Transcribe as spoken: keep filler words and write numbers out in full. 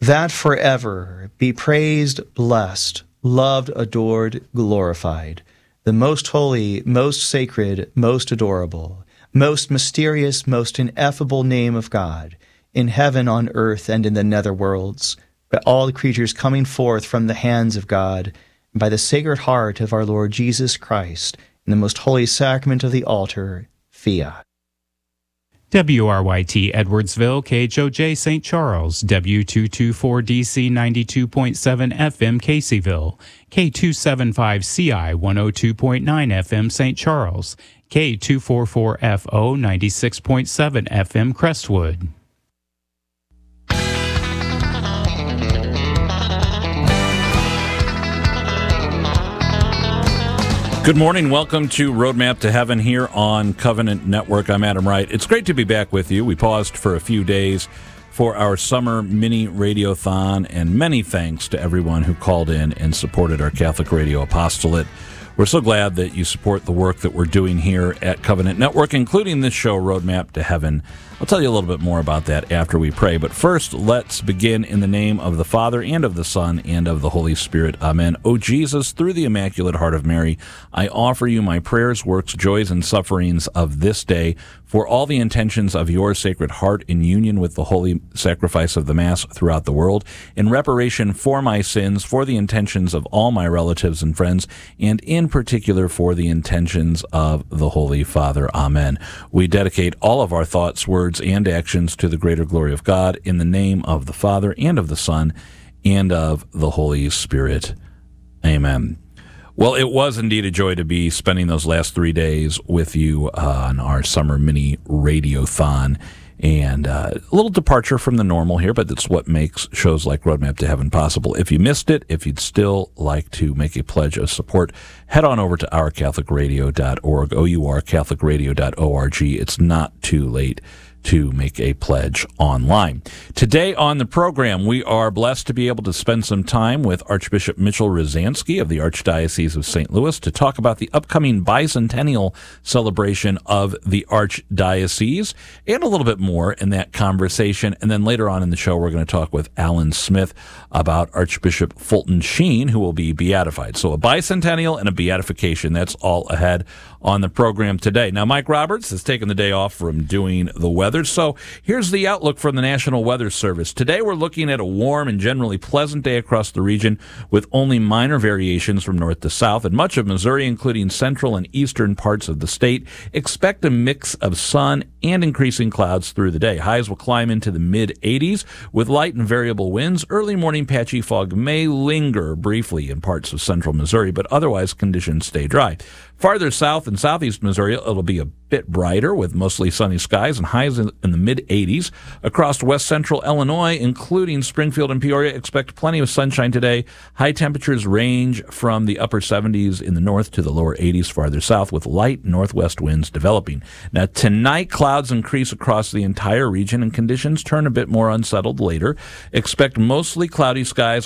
that forever be praised, blessed, loved, adored, glorified, the most holy, most sacred, most adorable, most mysterious, most ineffable name of God, in heaven, on earth, and in the nether worlds, by all the creatures coming forth from the hands of God, and by the Sacred Heart of our Lord Jesus Christ, in the most holy sacrament of the altar, fiat. W R Y T Edwardsville, K H O J Saint Charles, W two twenty-four D C ninety-two point seven F M Caseyville, K two seventy-five C I one oh two point nine F M Saint Charles, K two forty-four F O ninety-six point seven F M Crestwood. Good morning. Welcome to Roadmap to Heaven here on Covenant Network. I'm Adam Wright. It's great to be back with you. We paused for a few days for our summer mini radiothon, and many thanks to everyone who called in and supported our Catholic Radio Apostolate. We're so glad that you support the work that we're doing here at Covenant Network, including this show, Roadmap to Heaven. I'll tell you a little bit more about that after we pray. But first, let's begin in the name of the Father, and of the Son, and of the Holy Spirit. Amen. O Jesus, through the Immaculate Heart of Mary, I offer you my prayers, works, joys, and sufferings of this day, for all the intentions of your Sacred Heart in union with the holy sacrifice of the Mass throughout the world, in reparation for my sins, for the intentions of all my relatives and friends, and in particular for the intentions of the Holy Father. Amen. We dedicate all of our thoughts, words, and actions to the greater glory of God, in the name of the Father, and of the Son, and of the Holy Spirit. Amen. Well, it was indeed a joy to be spending those last three days with you uh, on our summer mini radiothon. And uh, a little departure from the normal here, but that's what makes shows like Roadmap to Heaven possible. If you missed it, if you'd still like to make a pledge of support, head on over to our catholic radio dot org, O U R catholic radio dot org. It's not too late to make a pledge online. Today on the program, we are blessed to be able to spend some time with Archbishop Mitchell Rosansky of the Archdiocese of Saint Louis to talk about the upcoming bicentennial celebration of the Archdiocese, and a little bit more in that conversation. And then later on in the show, we're going to talk with Alan Smith about Archbishop Fulton Sheen, who will be beatified. So a bicentennial and a beatification, that's all ahead on the program today. Now, Mike Roberts has taken the day off from doing the weather, so here's the outlook from the National Weather Service. Today we're looking at a warm and generally pleasant day across the region, with only minor variations from north to south. In much of Missouri, including central and eastern parts of the state, expect a mix of sun and increasing clouds through the day. Highs will climb into the mid eighties with light and variable winds. Early morning patchy fog may linger briefly in parts of central Missouri, but otherwise conditions stay dry. Farther south in southeast Missouri, it'll be a bit brighter with mostly sunny skies and highs in, in the mid eighties. Across west central Illinois, including Springfield and Peoria, expect plenty of sunshine today. High temperatures range from the upper seventies in the north to the lower eighties farther south, with light northwest winds developing. Now, tonight, clouds increase across the entire region and conditions turn a bit more unsettled later. Expect mostly cloudy skies